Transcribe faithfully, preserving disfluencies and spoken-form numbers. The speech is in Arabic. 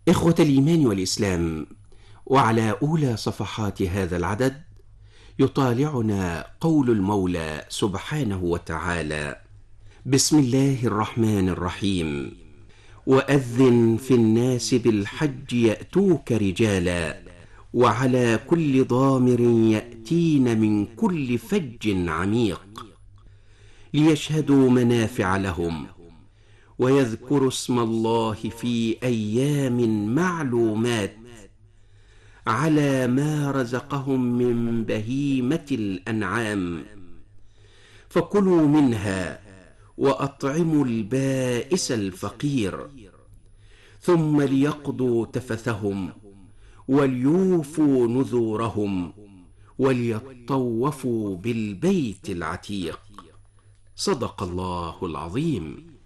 إخوة الإيمان والإسلام، وعلى أولى صفحات هذا العدد يطالعنا قول المولى سبحانه وتعالى: بسم الله الرحمن الرحيم. وأذن في الناس بالحج يأتوك رجالا وعلى كل ضامر يأتين من كل فج عميق ليشهدوا منافع لهم ويذكروا اسم الله في أيام معلومات على ما رزقهم من بهيمة الأنعام، فكلوا منها وأطعموا البائس الفقير، ثم ليقضوا تفثهم وليوفوا نذورهم وليطوفوا بالبيت العتيق. صدق الله العظيم.